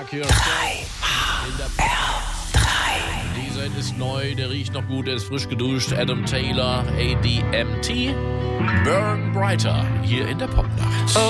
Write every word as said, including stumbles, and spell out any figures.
Fuck Yourself. In der Dieser ist neu, der riecht noch gut, der ist frisch geduscht. Adam Taylor, A D M T. Burn Brighter, hier in der Popnacht.